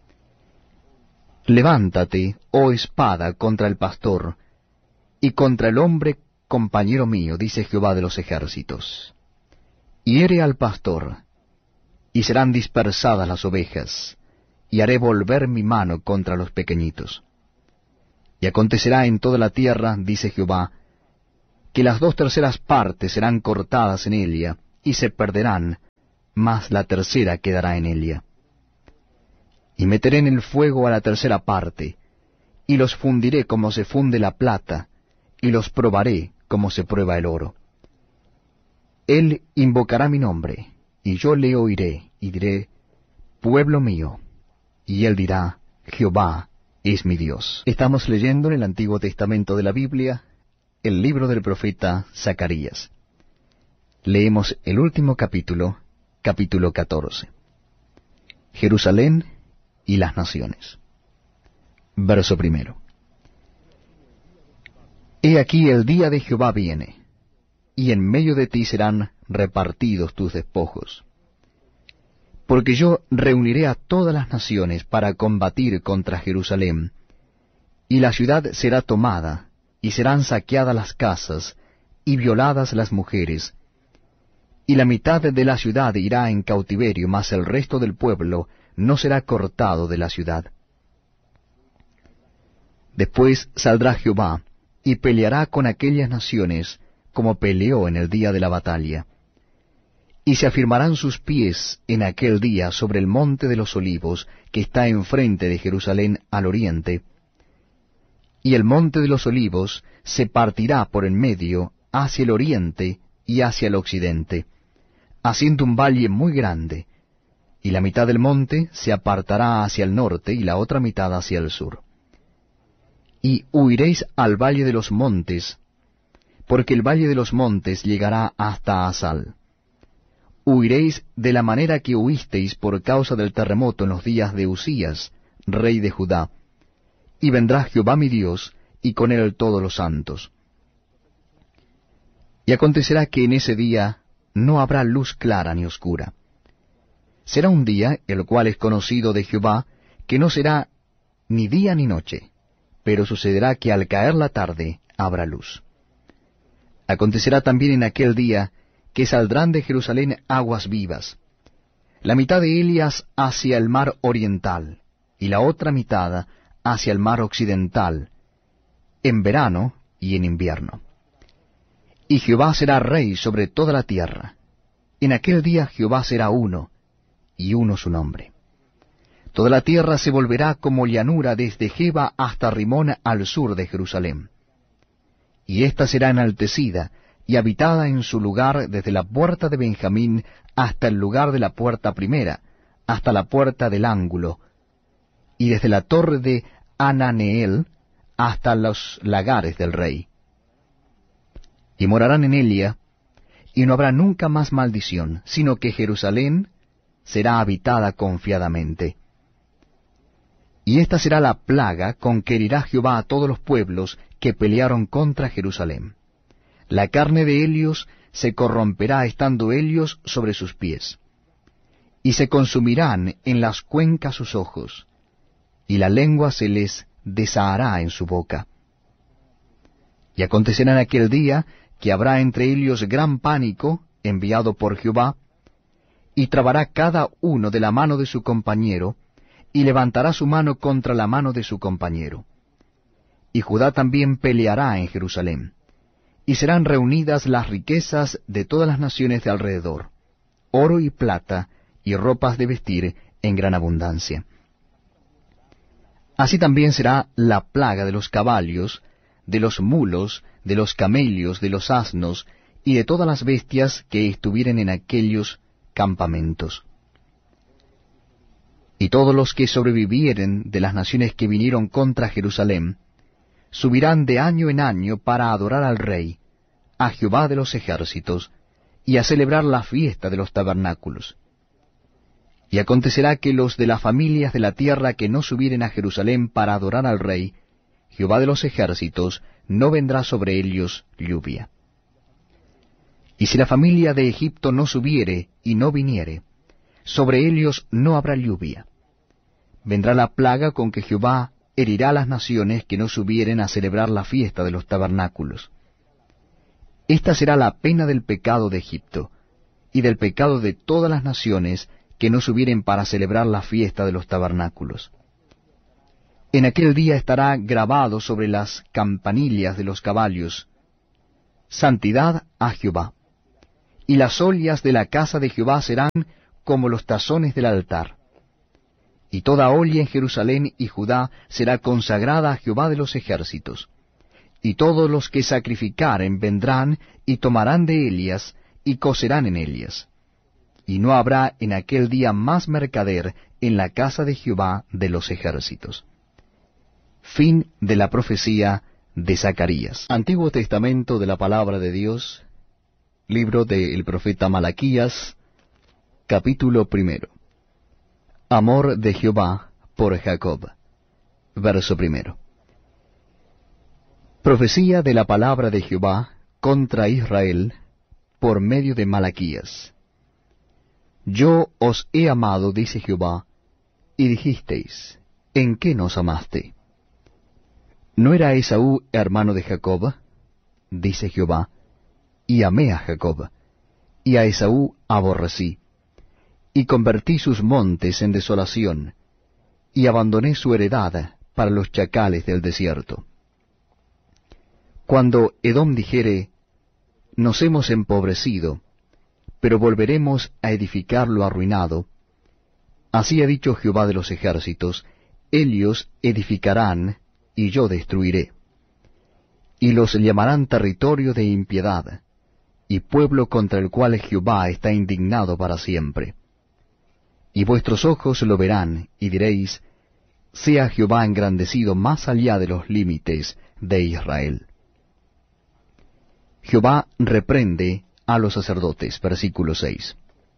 Levántate, oh espada, contra el pastor, y contra el hombre compañero mío, dice Jehová de los ejércitos. Hiere al pastor, y serán dispersadas las ovejas, y haré volver mi mano contra los pequeñitos. Y acontecerá en toda la tierra, dice Jehová, que las dos terceras partes serán cortadas en ella, y se perderán, mas la tercera quedará en ella. Y meteré en el fuego a la tercera parte, y los fundiré como se funde la plata, y los probaré como se prueba el oro. Él invocará mi nombre, y yo le oiré, y diré, pueblo mío, y él dirá, Jehová es mi Dios. Estamos leyendo en el Antiguo Testamento de la Biblia, el libro del profeta Zacarías. Leemos el último capítulo, capítulo catorce. Jerusalén y las naciones. Verso primero. He aquí el día de Jehová viene, y en medio de ti serán repartidos tus despojos. Porque yo reuniré a todas las naciones para combatir contra Jerusalén, y la ciudad será tomada, y serán saqueadas las casas, y violadas las mujeres, y la mitad de la ciudad irá en cautiverio, mas el resto del pueblo no será cortado de la ciudad. Después saldrá Jehová, y peleará con aquellas naciones, como peleó en el día de la batalla. Y se afirmarán sus pies en aquel día sobre el monte de los olivos, que está enfrente de Jerusalén al oriente, y el monte de los olivos se partirá por en medio hacia el oriente y hacia el occidente, haciendo un valle muy grande, y la mitad del monte se apartará hacia el norte y la otra mitad hacia el sur. Y huiréis al valle de los montes, porque el valle de los montes llegará hasta Asal. Huiréis de la manera que huisteis por causa del terremoto en los días de Usías, rey de Judá, y vendrá Jehová mi Dios, y con él todos los santos. Y acontecerá que en ese día no habrá luz clara ni oscura. Será un día, el cual es conocido de Jehová, que no será ni día ni noche, pero sucederá que al caer la tarde habrá luz. Acontecerá también en aquel día que saldrán de Jerusalén aguas vivas, la mitad de ellas hacia el mar oriental, y la otra mitad hacia el mar occidental, en verano y en invierno. Y Jehová será rey sobre toda la tierra. En aquel día Jehová será uno, y uno su nombre. Toda la tierra se volverá como llanura desde Geba hasta Rimón al sur de Jerusalén. Y ésta será enaltecida y habitada en su lugar desde la puerta de Benjamín hasta el lugar de la puerta primera, hasta la puerta del ángulo, y desde la torre de Ananeel hasta los lagares del rey. Y morarán en ella, y no habrá nunca más maldición, sino que Jerusalén será habitada confiadamente. Y esta será la plaga con que herirá Jehová a todos los pueblos que pelearon contra Jerusalén. La carne de ellos se corromperá estando ellos sobre sus pies, y se consumirán en las cuencas sus ojos, y la lengua se les desahará en su boca. Y acontecerá en aquel día que habrá entre ellos gran pánico enviado por Jehová, y trabará cada uno de la mano de su compañero, y levantará su mano contra la mano de su compañero. Y Judá también peleará en Jerusalén, y serán reunidas las riquezas de todas las naciones de alrededor, oro y plata, y ropas de vestir en gran abundancia. Así también será la plaga de los caballos, de los mulos, de los camellos, de los asnos, y de todas las bestias que estuvieren en aquellos campamentos. Y todos los que sobrevivieren de las naciones que vinieron contra Jerusalén, subirán de año en año para adorar al Rey, a Jehová de los ejércitos, y a celebrar la fiesta de los tabernáculos. Y acontecerá que los de las familias de la tierra que no subieren a Jerusalén para adorar al Rey, Jehová de los ejércitos, no vendrá sobre ellos lluvia. Y si la familia de Egipto no subiere y no viniere, sobre ellos no habrá lluvia. Vendrá la plaga con que Jehová herirá a las naciones que no subieren a celebrar la fiesta de los tabernáculos. Esta será la pena del pecado de Egipto, y del pecado de todas las naciones que no subieren para celebrar la fiesta de los tabernáculos. En aquel día estará grabado sobre las campanillas de los caballos: Santidad a Jehová. Y las ollas de la casa de Jehová serán como los tazones del altar. Y toda olla en Jerusalén y Judá será consagrada a Jehová de los ejércitos. Y todos los que sacrificaren vendrán y tomarán de ellas y cocerán en ellas. Y no habrá en aquel día más mercader en la casa de Jehová de los ejércitos. Fin de la profecía de Zacarías. Antiguo Testamento de la Palabra de Dios, libro del profeta Malaquías, capítulo primero. Amor de Jehová por Jacob. Verso primero. Profecía de la palabra de Jehová contra Israel por medio de Malaquías. Yo os he amado, dice Jehová, y dijisteis, ¿en qué nos amaste? ¿No era Esaú hermano de Jacob? Dice Jehová, y amé a Jacob, y a Esaú aborrecí, y convertí sus montes en desolación, y abandoné su heredad para los chacales del desierto. Cuando Edom dijere, nos hemos empobrecido, pero volveremos a edificar lo arruinado, así ha dicho Jehová de los ejércitos, ellos edificarán, y yo destruiré. Y los llamarán territorio de impiedad, y pueblo contra el cual Jehová está indignado para siempre. Y vuestros ojos lo verán, y diréis, sea Jehová engrandecido más allá de los límites de Israel. Jehová reprende a los sacerdotes. Versículo seis.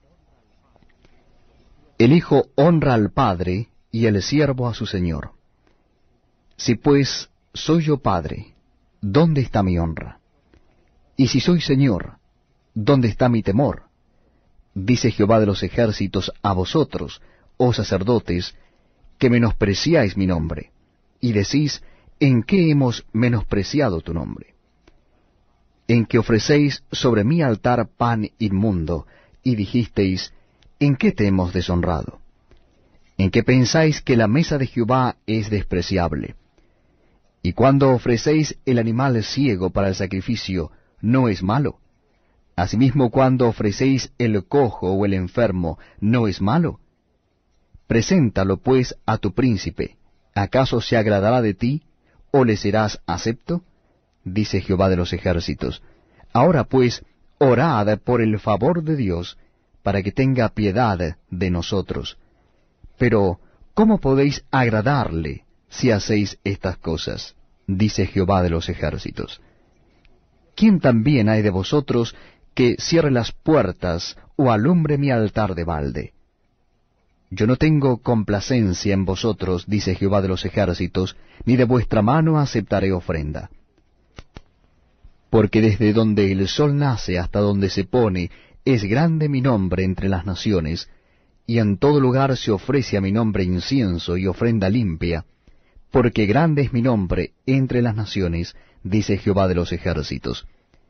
El hijo honra al padre, y el siervo a su señor. Si pues soy yo padre, ¿dónde está mi honra? Y si soy señor, ¿dónde está mi temor? Dice Jehová de los ejércitos a vosotros, oh sacerdotes, que menospreciáis mi nombre, y decís, ¿en qué hemos menospreciado tu nombre? En que ofrecéis sobre mi altar pan inmundo, y dijisteis, ¿en qué te hemos deshonrado? En que pensáis que la mesa de Jehová es despreciable. Y cuando ofrecéis el animal ciego para el sacrificio, ¿no es malo? Asimismo, cuando ofrecéis el cojo o el enfermo, ¿no es malo? Preséntalo, pues, a tu príncipe. ¿Acaso se agradará de ti, o le serás acepto? Dice Jehová de los ejércitos. Ahora, pues, orad por el favor de Dios, para que tenga piedad de nosotros. Pero, ¿cómo podéis agradarle si hacéis estas cosas? Dice Jehová de los ejércitos. ¿Quién también hay de vosotros que cierre las puertas o alumbre mi altar de balde? Yo no tengo complacencia en vosotros, dice Jehová de los ejércitos, ni de vuestra mano aceptaré ofrenda. Porque desde donde el sol nace hasta donde se pone, es grande mi nombre entre las naciones, y en todo lugar se ofrece a mi nombre incienso y ofrenda limpia, porque grande es mi nombre entre las naciones, dice Jehová de los ejércitos.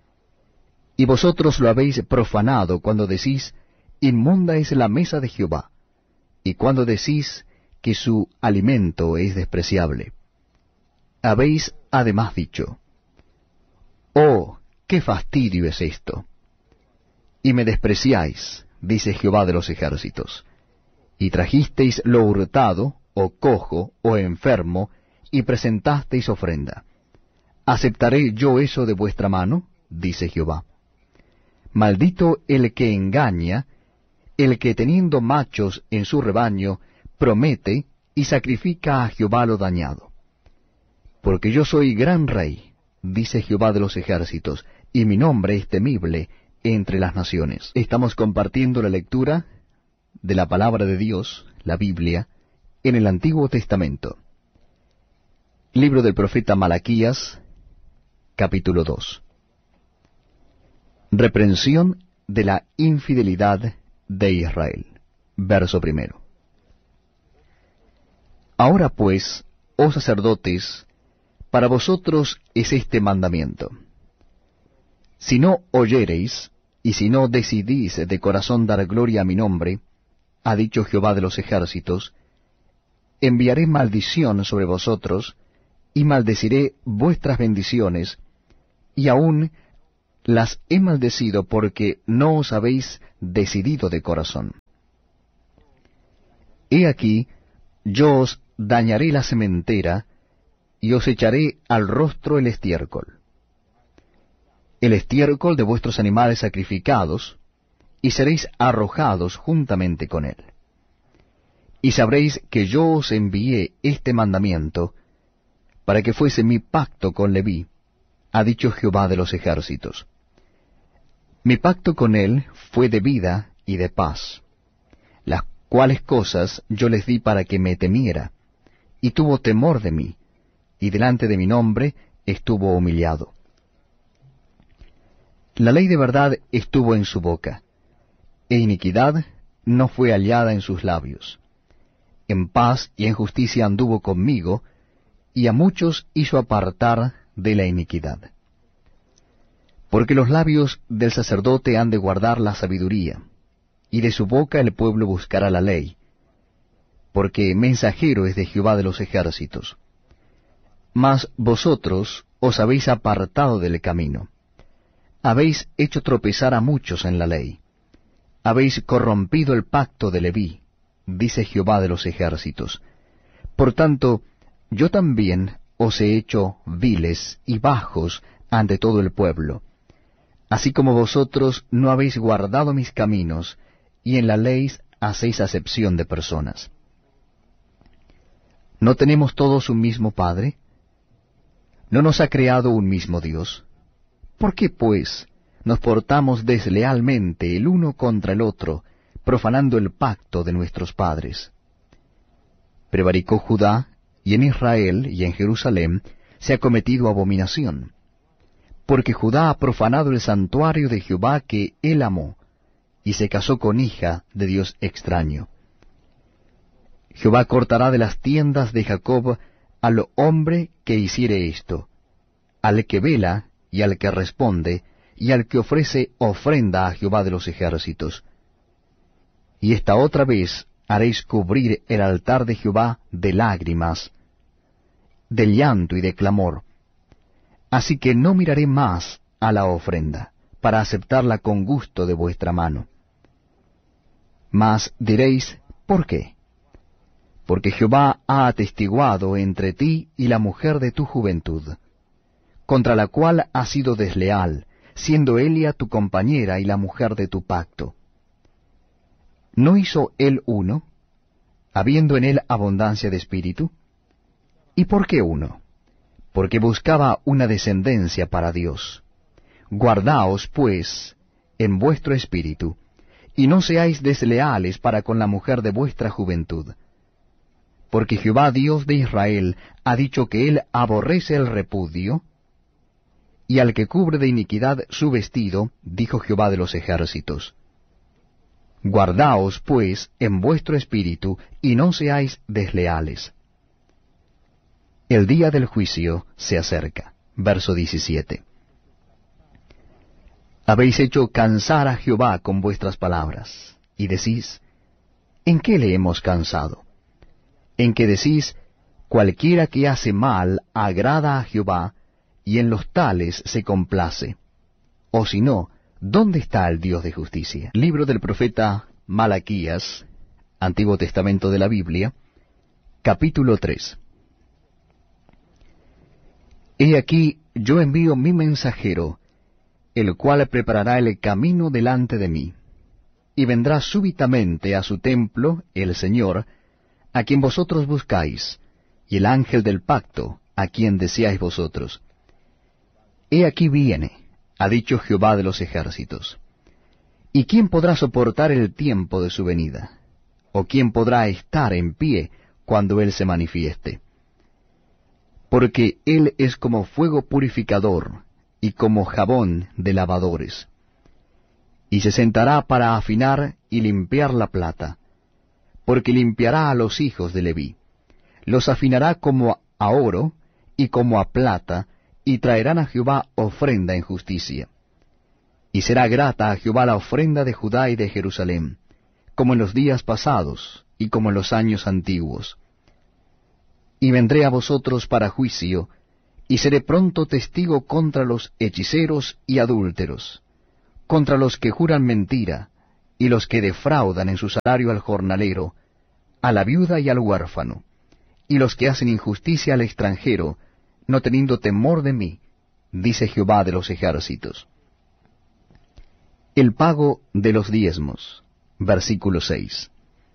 Y vosotros lo habéis profanado cuando decís, inmunda es la mesa de Jehová, y cuando decís que su alimento es despreciable. Habéis además dicho, oh, qué fastidio es esto. Y me despreciáis, dice Jehová de los ejércitos, y trajisteis lo hurtado, o cojo, o enfermo, y presentasteis ofrenda. ¿Aceptaré yo eso de vuestra mano? Dice Jehová. Maldito el que engaña, el que teniendo machos en su rebaño, promete y sacrifica a Jehová lo dañado. Porque yo soy gran rey, dice Jehová de los ejércitos, y mi nombre es temible entre las naciones. Estamos compartiendo la lectura de la palabra de Dios, la Biblia, en el Antiguo Testamento. Libro del profeta Malaquías, capítulo dos. Reprensión de la infidelidad de Israel. Verso primero. Ahora pues, oh sacerdotes, para vosotros es este mandamiento. Si no oyereis, y si no decidís de corazón dar gloria a mi nombre, ha dicho Jehová de los ejércitos, enviaré maldición sobre vosotros, y maldeciré vuestras bendiciones, y aún las he maldecido porque no os habéis decidido de corazón. He aquí, yo os dañaré la sementera, y os echaré al rostro el estiércol, el estiércol de vuestros animales sacrificados, y seréis arrojados juntamente con él. Y sabréis que yo os envié este mandamiento, para que fuese mi pacto con Leví, ha dicho Jehová de los ejércitos. Mi pacto con él fue de vida y de paz, las cuales cosas yo les di para que me temiera, y tuvo temor de mí, y delante de mi nombre estuvo humillado. La ley de verdad estuvo en su boca, e iniquidad no fue hallada en sus labios. En paz y en justicia anduvo conmigo, y a muchos hizo apartar de la iniquidad. Porque los labios del sacerdote han de guardar la sabiduría, y de su boca el pueblo buscará la ley, porque mensajero es de Jehová de los ejércitos. Mas vosotros os habéis apartado del camino, habéis hecho tropezar a muchos en la ley, habéis corrompido el pacto de Leví, dice Jehová de los ejércitos. Por tanto, yo también os he hecho viles y bajos ante todo el pueblo, así como vosotros no habéis guardado mis caminos, y en la ley hacéis acepción de personas. ¿No tenemos todos un mismo Padre? ¿No nos ha creado un mismo Dios? ¿Por qué, pues, nos portamos deslealmente el uno contra el otro, profanando el pacto de nuestros padres? Prevaricó Judá, y en Israel y en Jerusalén se ha cometido abominación, porque Judá ha profanado el santuario de Jehová que él amó, y se casó con hija de Dios extraño. Jehová cortará de las tiendas de Jacob al hombre que hiciere esto, al que vela y al que responde, y al que ofrece ofrenda a Jehová de los ejércitos. Y esta otra vez haréis cubrir el altar de Jehová de lágrimas, de llanto y de clamor. Así que no miraré más a la ofrenda, para aceptarla con gusto de vuestra mano. Mas diréis, ¿por qué? Porque Jehová ha atestiguado entre ti y la mujer de tu juventud, contra la cual has sido desleal, siendo Elia tu compañera y la mujer de tu pacto. ¿No hizo él uno, habiendo en él abundancia de espíritu? ¿Y por qué uno? Porque buscaba una descendencia para Dios. Guardaos, pues, en vuestro espíritu, y no seáis desleales para con la mujer de vuestra juventud. Porque Jehová Dios de Israel ha dicho que él aborrece el repudio, y al que cubre de iniquidad su vestido, dijo Jehová de los ejércitos. Guardaos, pues, en vuestro espíritu, y no seáis desleales. El día del juicio se acerca. Verso diecisiete. Habéis hecho cansar a Jehová con vuestras palabras, y decís, ¿en qué le hemos cansado? En que decís, cualquiera que hace mal agrada a Jehová, y en los tales se complace. O si no, ¿dónde está el Dios de justicia? Libro del profeta Malaquías, Antiguo Testamento de la Biblia, capítulo tres. He aquí yo envío mi mensajero, el cual preparará el camino delante de mí, y vendrá súbitamente a su templo el Señor, a quien vosotros buscáis, y el ángel del pacto, a quien deseáis vosotros. He aquí viene, ha dicho Jehová de los ejércitos. ¿Y quién podrá soportar el tiempo de su venida? ¿O quién podrá estar en pie cuando él se manifieste? Porque él es como fuego purificador, y como jabón de lavadores. Y se sentará para afinar y limpiar la plata, porque limpiará a los hijos de Leví. Los afinará como a oro y como a plata, y traerán a Jehová ofrenda en justicia. Y será grata a Jehová la ofrenda de Judá y de Jerusalén, como en los días pasados, y como en los años antiguos. y vendré a vosotros para juicio, y seré pronto testigo contra los hechiceros y adúlteros, contra los que juran mentira, y los que defraudan en su salario al jornalero, a la viuda y al huérfano, y los que hacen injusticia al extranjero, no teniendo temor de mí, dice Jehová de los ejércitos. El pago de los diezmos, versículo seis.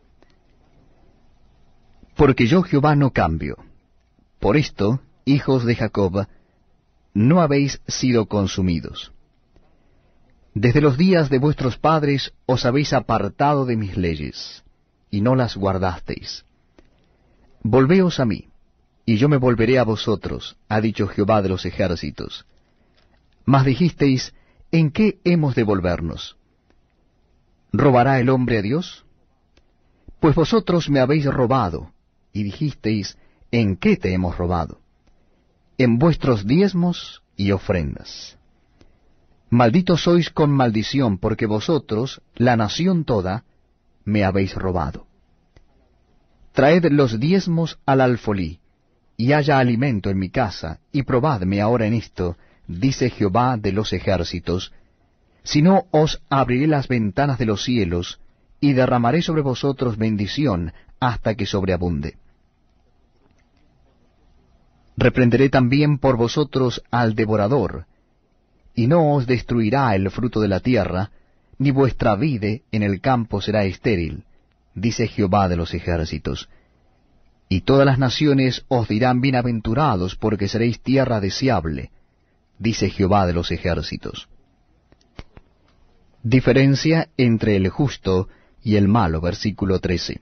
Porque yo Jehová no cambio. Por esto, hijos de Jacob, no habéis sido consumidos. Desde los días de vuestros padres os habéis apartado de mis leyes, y no las guardasteis. Volveos a mí, y yo me volveré a vosotros, ha dicho Jehová de los ejércitos. Mas dijisteis, ¿en qué hemos de volvernos? ¿Robará el hombre a Dios? Pues vosotros me habéis robado, y dijisteis, ¿en qué te hemos robado? En vuestros diezmos y ofrendas. Malditos sois con maldición, porque vosotros, la nación toda, me habéis robado. Traed los diezmos al alfolí, y haya alimento en mi casa, y probadme ahora en esto, dice Jehová de los ejércitos, si no os abriré las ventanas de los cielos, y derramaré sobre vosotros bendición hasta que sobreabunde. Reprenderé también por vosotros al devorador, y no os destruirá el fruto de la tierra, ni vuestra vide en el campo será estéril, dice Jehová de los ejércitos. Y todas las naciones os dirán bienaventurados, porque seréis tierra deseable, dice Jehová de los ejércitos. Diferencia entre el justo y el malo, versículo trece.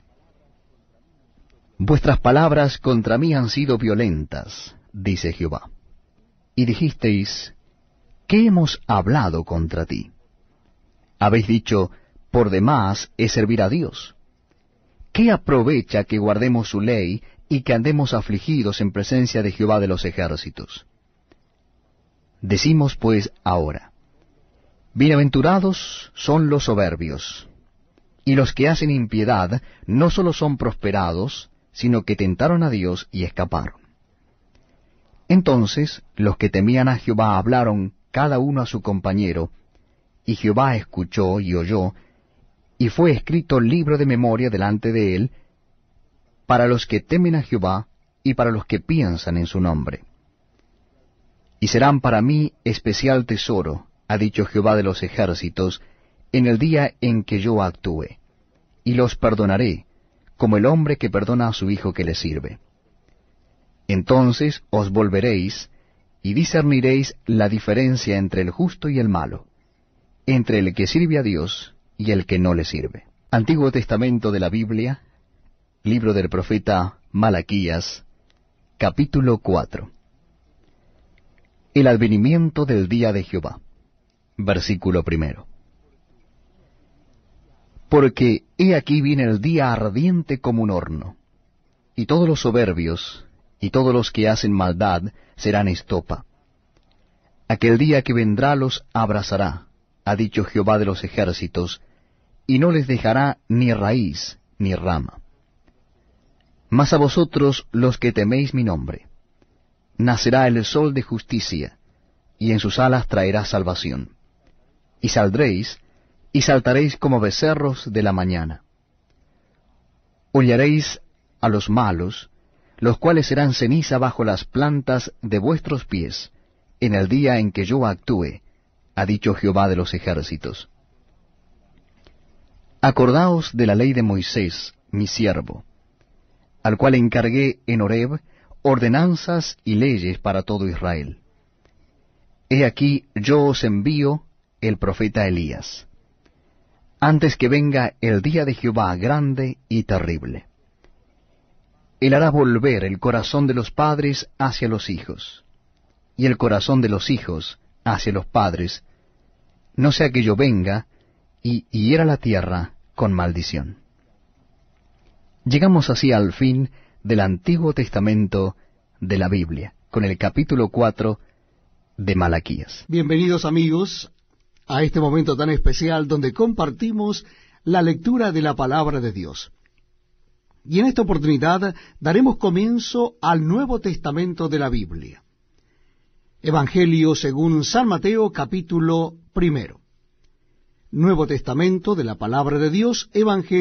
Vuestras palabras contra mí han sido violentas, dice Jehová. Y dijisteis, ¿qué hemos hablado contra ti? Habéis dicho, por demás es servir a Dios. ¿Qué aprovecha que guardemos su ley y que andemos afligidos en presencia de Jehová de los ejércitos? Decimos pues ahora, bienaventurados son los soberbios, y los que hacen impiedad no sólo son prosperados, sino que tentaron a Dios y escaparon. Entonces los que temían a Jehová hablaron cada uno a su compañero, y Jehová escuchó y oyó, y fue escrito libro de memoria delante de él, para los que temen a Jehová y para los que piensan en su nombre. Y serán para mí especial tesoro, ha dicho Jehová de los ejércitos, en el día en que yo actúe, y los perdonaré, como el hombre que perdona a su hijo que le sirve. Entonces os volveréis, y discerniréis la diferencia entre el justo y el malo, entre el que sirve a Dios y el que no le sirve. Antiguo Testamento de la Biblia, libro del profeta Malaquías, capítulo cuatro. El advenimiento del día de Jehová, versículo primero. Porque he aquí viene el día ardiente como un horno, y todos los soberbios, y todos los que hacen maldad, serán estopa. Aquel día que vendrá los abrazará, ha dicho Jehová de los ejércitos, y no les dejará ni raíz ni rama. Mas a vosotros los que teméis mi nombre, nacerá el sol de justicia, y en sus alas traerá salvación. Y saldréis, y saltaréis como becerros de la mañana. Hollaréis a los malos, los cuales serán ceniza bajo las plantas de vuestros pies, en el día en que yo actúe, ha dicho Jehová de los ejércitos. Acordaos de la ley de Moisés, mi siervo, al cual encargué en Horeb ordenanzas y leyes para todo Israel. He aquí yo os envío el profeta Elías, antes que venga el día de Jehová grande y terrible. Él hará volver el corazón de los padres hacia los hijos, y el corazón de los hijos hacia los padres, no sea que yo venga y hiera la tierra con maldición. Llegamos así al fin del Antiguo Testamento de la Biblia, con el capítulo cuatro de Malaquías. Bienvenidos amigos a este momento tan especial donde compartimos la lectura de la palabra de Dios. Y en esta oportunidad daremos comienzo al Nuevo Testamento de la Biblia. Evangelio según San Mateo, capítulo primero. Nuevo Testamento de la Palabra de Dios, Evangelio